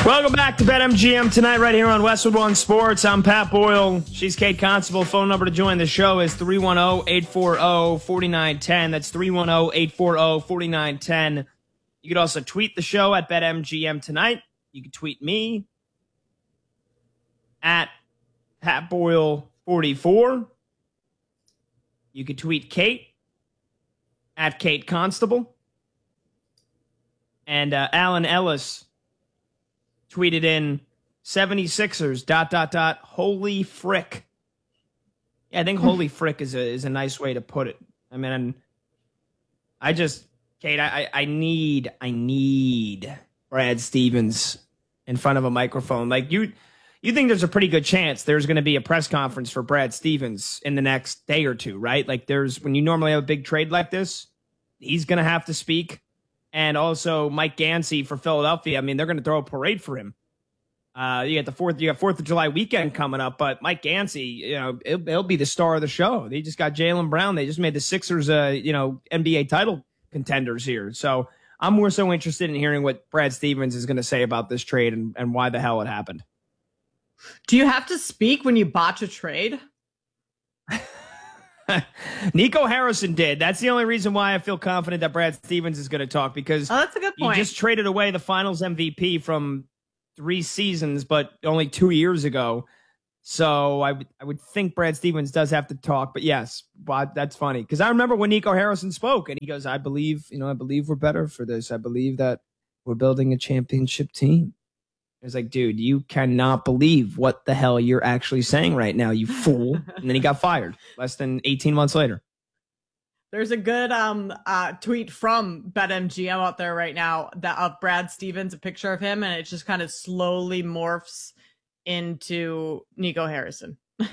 Welcome back to BetMGM tonight, right here on Westwood One Sports. I'm Pat Boyle. She's Kate Constable. Phone number to join the show is 310-840-4910. That's 310-840-4910. You could also tweet the show at BetMGM tonight. You can tweet me at Pat Boyle 44. You could tweet Kate at Kate Constable. And Alan Ellis tweeted in 76ers ... holy frick. Yeah, I think holy frick is a nice way to put it. I mean, Kate, I need Brad Stevens in front of a microphone. Like you think there's a pretty good chance there's going to be a press conference for Brad Stevens in the next day or two, right? Like when you normally have a big trade like this, he's going to have to speak. And also Mike Gansey for Philadelphia. I mean, they're going to throw a parade for him. You got 4th of July weekend coming up, but Mike Gansey, he'll be the star of the show. They just got Jaylen Brown. They just made the Sixers, NBA title contenders here. So I'm more so interested in hearing what Brad Stevens is going to say about this trade and why the hell it happened. Do you have to speak when you botch a trade? Nico Harrison did. That's the only reason why I feel confident that Brad Stevens is going to talk, because that's a good point. He just traded away the Finals MVP from 3 seasons, but only 2 years ago. So I would think Brad Stevens does have to talk. But yes, that's funny, because I remember when Nico Harrison spoke and he goes, I believe we're better for this. I believe that we're building a championship team. It's like, dude, you cannot believe what the hell you're actually saying right now, you fool. And then he got fired less than 18 months later. There's a good tweet from BetMGM out there right now of Brad Stevens, a picture of him, and it just kind of slowly morphs into Nico Harrison.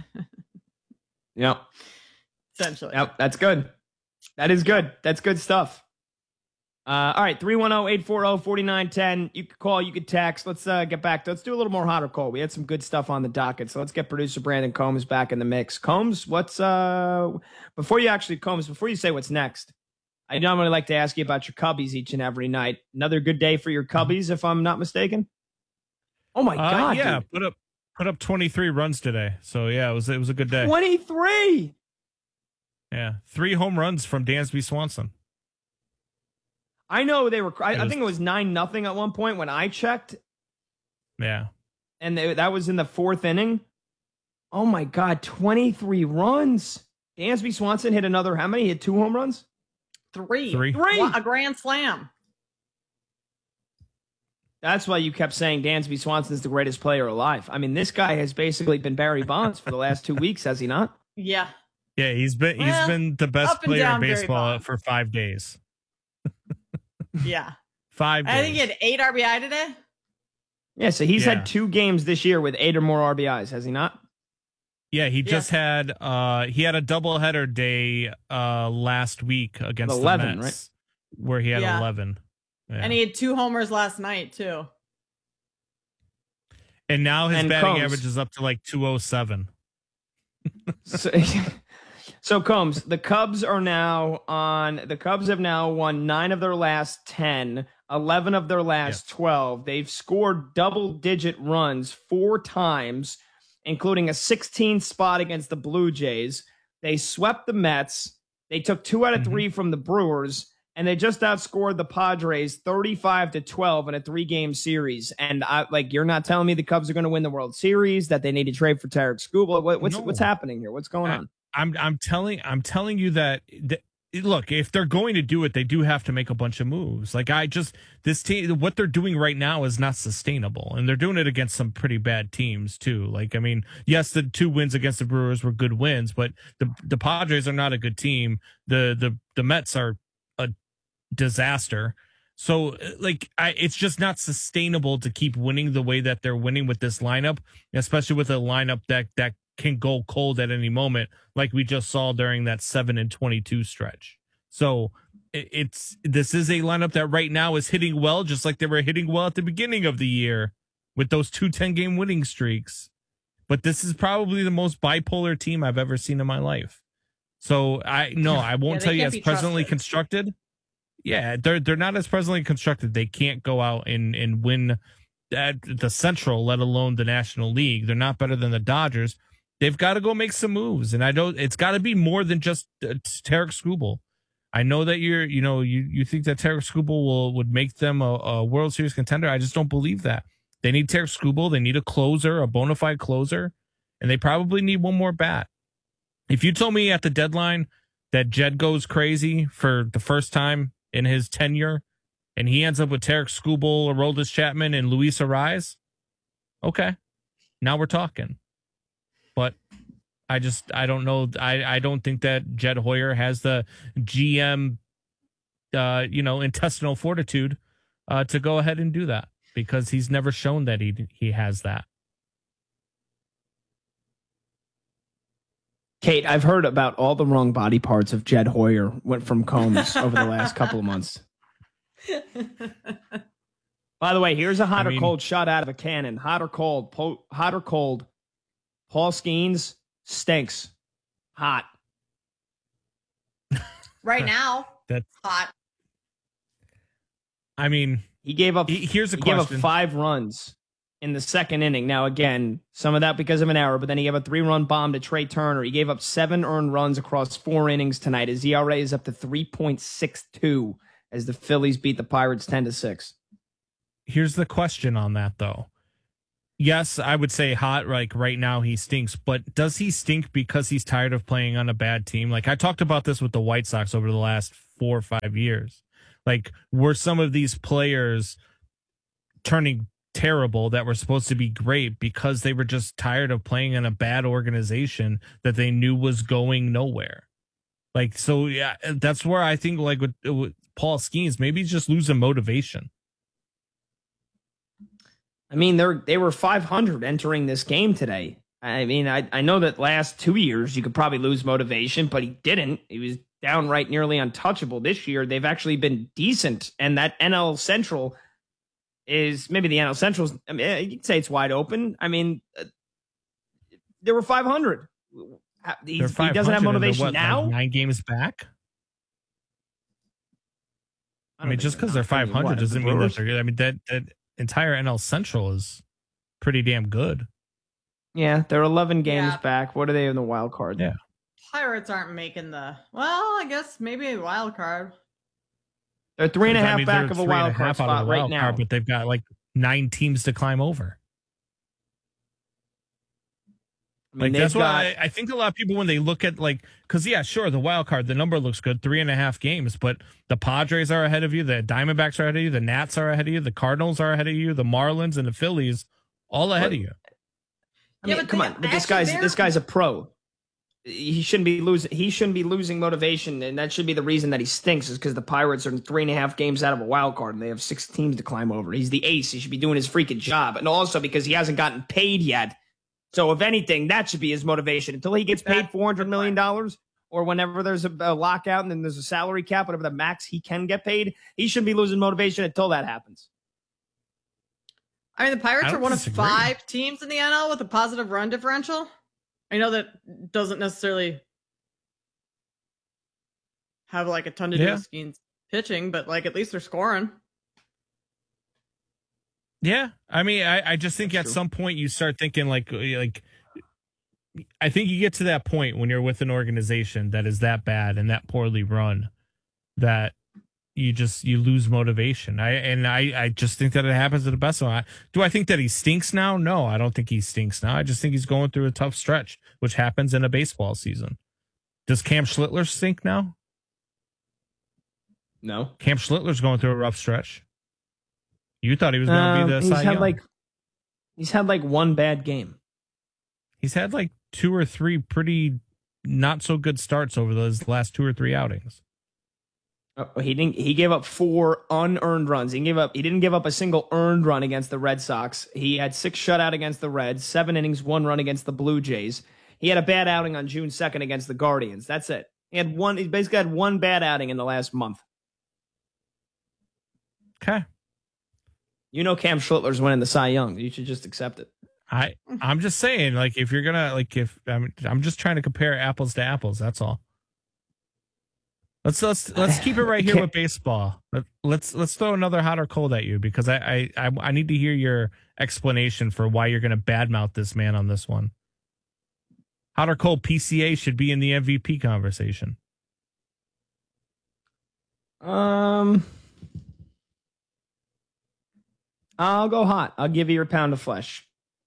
Yep. Essentially. Yep, that's good. That is good. That's good stuff. All right, 310-840-4910. You could call, you could text. Let's get back. Let's do a little more hotter call. We had some good stuff on the docket, so let's get producer Brandon Combs back in the mix. Combs, before you say what's next, I normally like to ask you about your Cubbies each and every night. Another good day for your Cubbies, if I'm not mistaken. Oh my God! Yeah, dude. put up 23 runs today. So yeah, it was a good day. 23. Yeah, 3 home runs from Dansby Swanson. I know they were. I think it was 9-0 at one point when I checked. Yeah, and that was in the 4th inning. Oh my God, 23 runs! Dansby Swanson hit another. How many? He hit 2 home runs. 3. 3. A grand slam. That's why you kept saying Dansby Swanson is the greatest player alive. I mean, this guy has basically been Barry Bonds for the last 2 weeks, has he not? Yeah. Yeah, he's been the best player in baseball for 5 days. Yeah. 5 days. I think he had 8 RBI today. Yeah, so he's had 2 games this year with 8 or more RBIs, has he not? Yeah, he just had he had a doubleheader day last week against 11, the Mets, right? Where he had 11. Yeah. And he had 2 homers last night too. And now his batting average is up to like 207. So Combs, the Cubs have now won 9 of their last 10, 11 of their last 12. They've scored double-digit runs 4 times, including a 16th spot against the Blue Jays. They swept the Mets. They took 2 out of 3 from the Brewers, and they just outscored the Padres 35-12 in a 3-game series. And you're not telling me the Cubs are going to win the World Series, that they need to trade for Tarek Skubal. What's happening here? What's going on? I'm telling you that look, if they're going to do it, they do have to make a bunch of moves. This team, what they're doing right now is not sustainable, and they're doing it against some pretty bad teams too. Yes, the 2 wins against the Brewers were good wins, but the Padres are not a good team. The Mets are a disaster. So it's just not sustainable to keep winning the way that they're winning with this lineup, especially with a lineup that can go cold at any moment, like we just saw during that 7-22 stretch. So this is a lineup that right now is hitting well, just like they were hitting well at the beginning of the year with those 2 10-game winning streaks. But this is probably the most bipolar team I've ever seen in my life. So I won't tell you as presently constructed. Yeah, they're not as presently constructed. They can't go out and win at the Central, let alone the National League. They're not better than the Dodgers. They've got to go make some moves, and I don't. It's got to be more than just Tarek Skubal. I know that you think that Tarek Skubal would make them a World Series contender. I just don't believe that. They need Tarek Skubal. They need a closer, a bona fide closer, and they probably need one more bat. If you told me at the deadline that Jed goes crazy for the first time in his tenure, and he ends up with Tarek Skubal, Aroldis Chapman, and Luis Arraez, okay, now we're talking. But I don't know. I don't think that Jed Hoyer has the GM, intestinal fortitude to go ahead and do that, because he's never shown that he has that. Kate, I've heard about all the wrong body parts of Jed Hoyer went from Combs over the last couple of months. By the way, here's a hot or cold shot out of a cannon. Hot or cold? Hot or cold? Paul Skeens stinks. Hot. Right now, that's hot. I mean, he gave up. Here's a he question. Gave up 5 runs in the second inning. Now, again, some of that because of an error, but then he gave a 3-run bomb to Trey Turner. He gave up 7 earned runs across 4 innings tonight. His ERA is up to 3.62 as the Phillies beat the Pirates 10-6. Here's the question on that, though. Yes, I would say hot, like right now he stinks, but does he stink because he's tired of playing on a bad team? Like I talked about this with the White Sox over the last 4 or 5 years. Like, were some of these players turning terrible that were supposed to be great because they were just tired of playing in a bad organization that they knew was going nowhere? Like, so yeah, that's where I think like with Paul Skeens, maybe he's just losing motivation. I mean, they were 500 entering this game today. I mean, I know that last 2 years you could probably lose motivation, but he didn't. He was downright nearly untouchable. This year, they've actually been decent, and that NL Central is maybe the NL Central's. I mean, you could say it's wide open. I mean, they were 500. He doesn't have motivation now. Like 9 games back. I mean, just because they're 500 doesn't mean that they're good. I mean, that entire NL Central is pretty damn good. Yeah, they're 11 games back. What are they in the wild card? Yeah. Pirates aren't making I guess maybe a wild card. They're 3.5 back of a wild card spot right now. But they've got like 9 teams to climb over. I mean, that's why I think a lot of people, when they look at because sure, the wild card, the number looks good, 3.5 games, but the Padres are ahead of you, the Diamondbacks are ahead of you, the Nats are ahead of you, the Cardinals are ahead of you, the Marlins and the Phillies all ahead of you. I mean, come on, but this guy's a pro. He shouldn't be losing motivation, and that should be the reason that he stinks, is because the Pirates are 3.5 games out of a wild card and they have 6 teams to climb over. He's the ace. He should be doing his freaking job, and also because he hasn't gotten paid yet. So if anything, that should be his motivation until he gets paid $400 million, or whenever there's a lockout and then there's a salary cap, whatever the max he can get paid. He shouldn't be losing motivation until that happens. I mean, the Pirates are one of 5 teams in the NL with a positive run differential. I know that doesn't necessarily have like a ton to do with Skeens pitching, but like at least they're scoring. Yeah, I mean, I just think at some point you start thinking like I think you get to that point when you're with an organization that is that bad and that poorly run that you lose motivation. I just think that it happens to the best of them. Do I think that he stinks now? No, I don't think he stinks now. I just think he's going through a tough stretch, which happens in a baseball season. Does Cam Schlittler stink now? No. Cam Schlittler's going through a rough stretch. You thought he was going to be the Cy Young. He's had like 1 bad game. He's had like 2 or 3 pretty not so good starts over those last 2 or 3 outings. He gave up 4 unearned runs. He didn't give up a single earned run against the Red Sox. He had 6 shutout against the Reds, 7 innings, 1 run against the Blue Jays. He had a bad outing on June 2nd against the Guardians. That's it. He basically had 1 bad outing in the last month. Okay. You know Cam Schlittler's winning the Cy Young. You should just accept it. I'm just saying, like, if you're gonna I'm just trying to compare apples to apples. That's all. Let's keep it right here with baseball. Let's throw another hot or cold at you because I need to hear your explanation for why you're going to badmouth this man on this one. Hot or cold, PCA should be in the MVP conversation. I'll go hot. I'll give you your pound of flesh.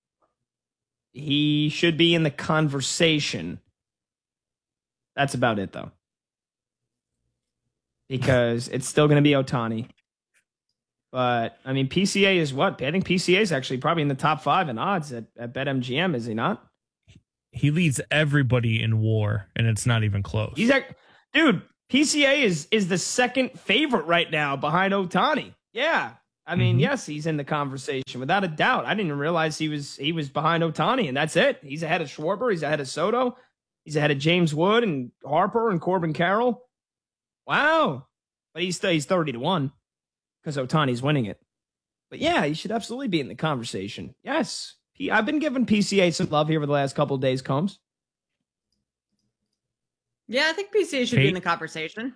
He should be in the conversation. That's about it, though. Because it's still going to be Ohtani. But, I mean, PCA is what? I think PCA is actually probably in the top 5 in odds at BetMGM, is he not? He leads everybody in WAR, and it's not even close. Dude, PCA is the second favorite right now behind Ohtani. Yeah. I mean, yes, he's in the conversation without a doubt. I didn't even realize he was behind Ohtani, and that's it. He's ahead of Schwarber. He's ahead of Soto. He's ahead of James Wood and Harper and Corbin Carroll. Wow. But he's 30-1 because Ohtani's winning it. But yeah, he should absolutely be in the conversation. Yes. I've been giving PCA some love here for the last couple of days, Combs. Yeah, I think PCA should be in the conversation.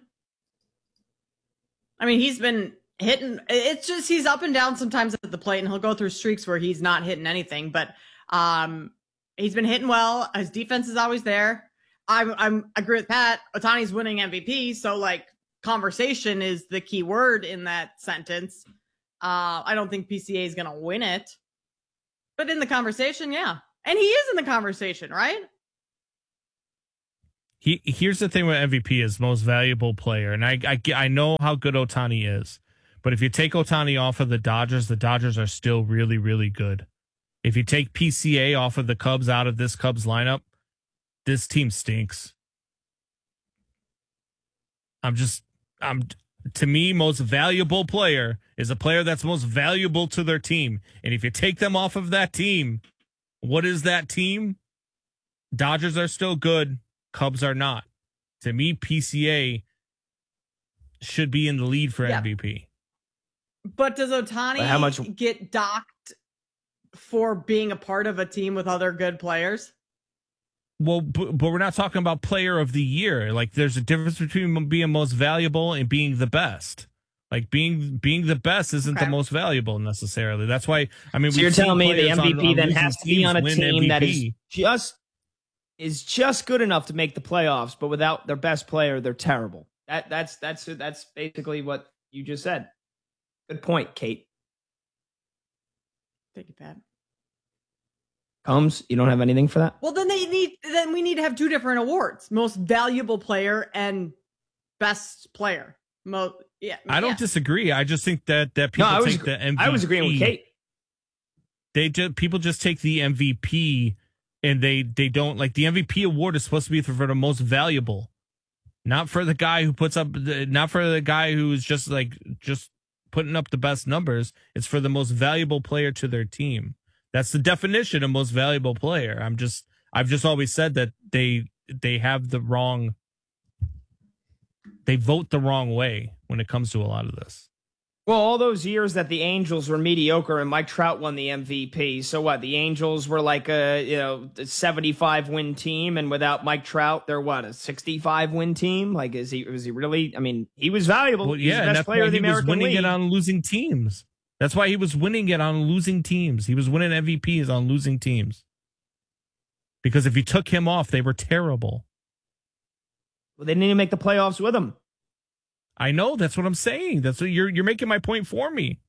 I mean, he's been hitting. It's just he's up and down sometimes at the plate, and he'll go through streaks where he's not hitting anything. But he's been hitting well. His defense is always there. I agree with Pat. Ohtani's winning MVP, so like conversation is the key word in that sentence. I don't think PCA is going to win it, but in the conversation, yeah, and he is in the conversation, right? Here's the thing with MVP is most valuable player, and I know how good Ohtani is, but if you take Ohtani off of the Dodgers are still really, really good. If you take PCA off of the Cubs out of this Cubs lineup, this team stinks. To me, most valuable player is a player that's most valuable to their team. And if you take them off of that team, what is that team? Dodgers are still good. Cubs are not. To me, PCA should be in the lead for MVP. But does Ohtani get docked for being a part of a team with other good players? Well, but we're not talking about player of the year. Like, there's a difference between being most valuable and being the best. Like, being the best isn't the most valuable necessarily. That's why, I mean, so you're telling me the MVP then has to be on a team that is just good enough to make the playoffs, but without their best player, they're terrible. That's basically what you just said. Good point, Kate. Thank you, Pat. Combs, you don't have anything for that? Well, then we need to have two different awards: most valuable player and best player. I don't disagree. I just think that people take the MVP. I was agreeing with Kate. People just take the MVP and they don't, like, the MVP award is supposed to be for the most valuable, not for the guy who not for the guy who's just putting up the best numbers. It's for the most valuable player to their team. That's the definition of most valuable player. I've just always said that they have the wrong. They vote the wrong way when it comes to a lot of this. Well, all those years that the Angels were mediocre and Mike Trout won the MVP. So what? The Angels were like a 75-win team, and without Mike Trout, they're what, a 65-win team? Like, was he really? I mean, he was valuable. Well, yeah, He's the best player of the American League. He was winning it on losing teams. That's why he was winning it on losing teams. He was winning MVPs on losing teams. Because if you took him off, they were terrible. Well, they didn't even make the playoffs with him. I know. That's what I'm saying. That's what you're making my point for me.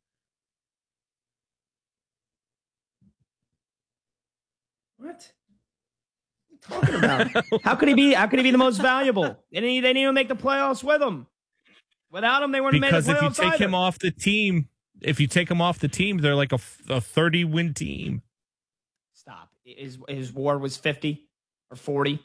What? What are you talking about? How could he be the most valuable? They didn't even make the playoffs with him. Without him, they wouldn't have made the playoffs. Because if you take him off the team, they're like a 30-win team. Stop. His WAR was 50 or 40.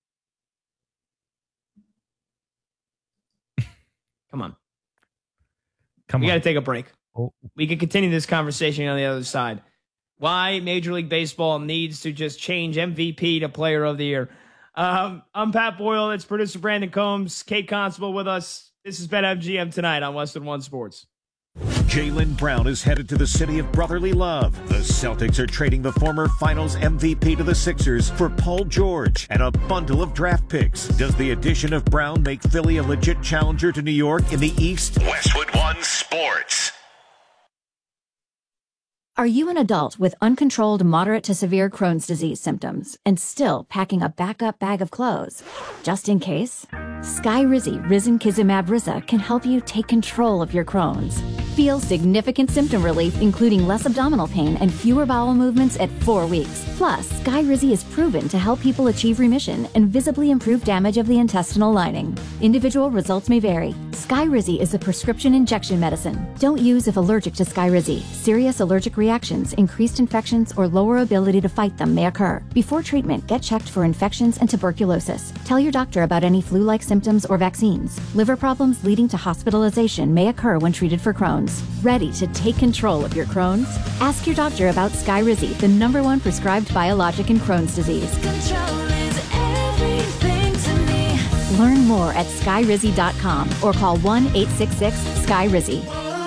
Come on. We got to take a break. Oh. We can continue this conversation on the other side. Why Major League Baseball needs to just change MVP to Player of the Year. I'm Pat Boyle. It's producer Brandon Combs. Kate Constable with us. This has been MGM Tonight on Western One Sports. Jaylen Brown is headed to the city of brotherly love. The Celtics are trading the former Finals MVP to the Sixers for Paul George and a bundle of draft picks. Does the addition of Brown make Philly a legit challenger to New York in the East? Westwood One Sports. Are you an adult with uncontrolled moderate to severe Crohn's disease symptoms and still packing a backup bag of clothes? Just in case? Skyrizi Risankizumab Riza can help you take control of your Crohn's. Feel significant symptom relief, including less abdominal pain and fewer bowel movements at 4 weeks. Plus, Skyrizi is proven to help people achieve remission and visibly improve damage of the intestinal lining. Individual results may vary. Skyrizi is a prescription injection medicine. Don't use if allergic to Skyrizi. Serious allergic reactions, increased infections, or lower ability to fight them may occur. Before treatment, get checked for infections and tuberculosis. Tell your doctor about any flu-like symptoms or vaccines. Liver problems leading to hospitalization may occur when treated for Crohn's. Ready to take control of your Crohn's? Ask your doctor about Skyrizi, the #1 prescribed biologic in Crohn's disease. Control is everything to me. Learn more at skyrizi.com or call 1-866-SKYRIZI.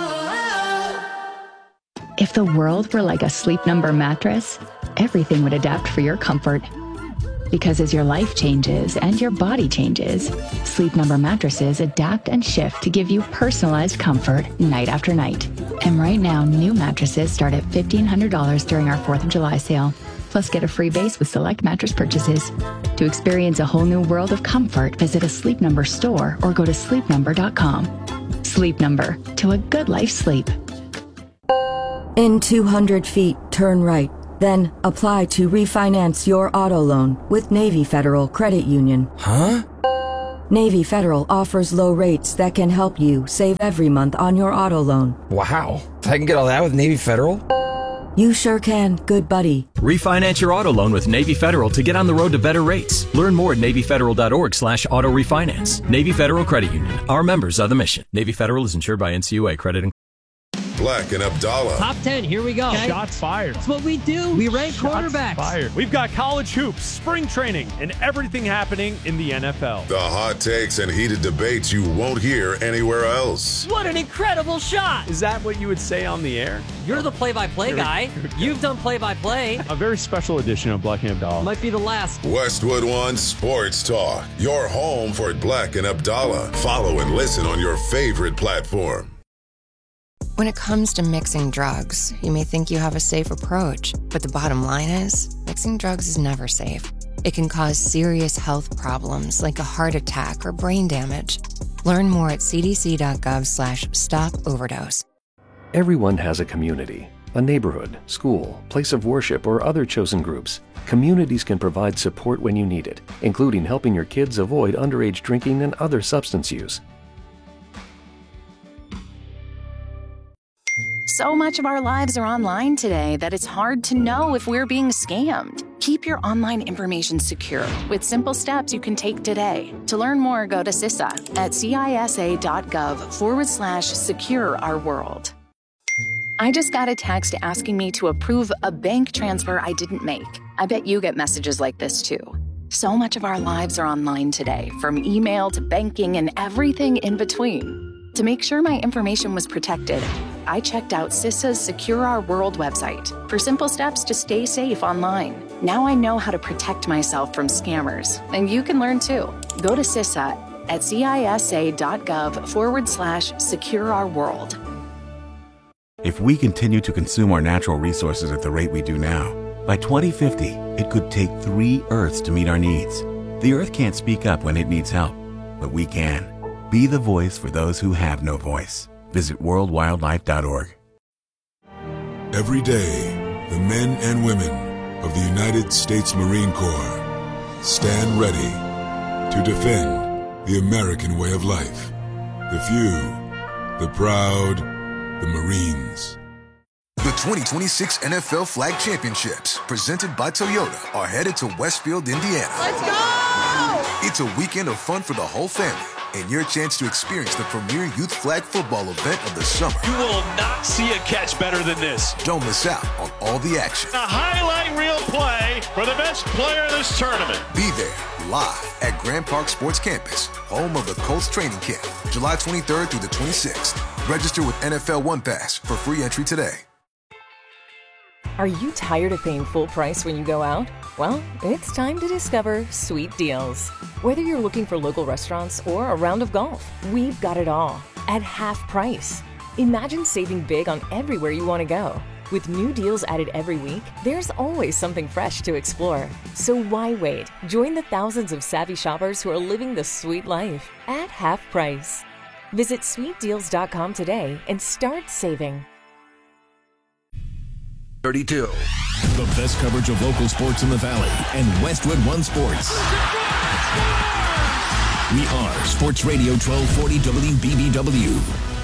If the world were like a Sleep Number mattress, everything would adapt for your comfort. Because as your life changes and your body changes, Sleep Number mattresses adapt and shift to give you personalized comfort night after night. And right now, new mattresses start at $1,500 during our 4th of July sale. Plus, get a free base with select mattress purchases. To experience a whole new world of comfort, visit a Sleep Number store or go to sleepnumber.com. Sleep Number, to a good life sleep. In 200 feet, turn right. Then apply to refinance your auto loan with Navy Federal Credit Union. Huh? Navy Federal offers low rates that can help you save every month on your auto loan. Wow. I can get all that with Navy Federal? You sure can, good buddy. Refinance your auto loan with Navy Federal to get on the road to better rates. Learn more at NavyFederal.org/auto refinance. Navy Federal Credit Union. Our members are the mission. Navy Federal is insured by NCUA. Credit and Black and Abdallah. Top 10, here we go. Okay. Shots fired. That's what we do. We rank quarterbacks. Fired. We've got college hoops, spring training, and everything happening in the NFL. The hot takes and heated debates you won't hear anywhere else. What an incredible shot. Is that what you would say on the air? You're the play-by-play guy. You've done play-by-play. A very special edition of Black and Abdallah. Might be the last. Westwood One Sports Talk. Your home for Black and Abdallah. Follow and listen on your favorite platform. When it comes to mixing drugs, you may think you have a safe approach, but the bottom line is, mixing drugs is never safe. It can cause serious health problems like a heart attack or brain damage. Learn more at cdc.gov/stop-overdose. Everyone has a community, a neighborhood, school, place of worship, or other chosen groups. Communities can provide support when you need it, including helping your kids avoid underage drinking and other substance use. So much of our lives are online today that it's hard to know if we're being scammed. Keep your online information secure with simple steps you can take today. To learn more, go to CISA at CISA.gov/secure our world. I just got a text asking me to approve a bank transfer I didn't make. I bet you get messages like this too. So much of our lives are online today, from email to banking and everything in between. To make sure my information was protected, I checked out CISA's Secure Our World website for simple steps to stay safe online. Now I know how to protect myself from scammers, and you can learn too. Go to CISA at CISA.gov/secure our world. If we continue to consume our natural resources at the rate we do now, by 2050, it could take 3 Earths to meet our needs. The Earth can't speak up when it needs help, but we can. Be the voice for those who have no voice. Visit worldwildlife.org. Every day, the men and women of the United States Marine Corps stand ready to defend the American way of life. The few, the proud, the Marines. The 2026 NFL Flag Championships, presented by Toyota, are headed to Westfield, Indiana. Let's go! It's a weekend of fun for the whole family, and your chance to experience the premier youth flag football event of the summer. You will not see a catch better than this. Don't miss out on all the action. A highlight reel play for the best player in this tournament. Be there live at Grand Park Sports Campus, home of the Colts training camp, July 23rd through the 26th. Register with NFL One Pass for free entry today. Are you tired of paying full price when you go out? Well, it's time to discover Sweet Deals. Whether you're looking for local restaurants or a round of golf, we've got it all at half price. Imagine saving big on everywhere you want to go. With new deals added every week, there's always something fresh to explore. So why wait? Join the thousands of savvy shoppers who are living the sweet life at half price. Visit sweetdeals.com today and start saving. 32. The best coverage of local sports in the Valley and Westwood One Sports. We are Sports Radio 1240 WBBW.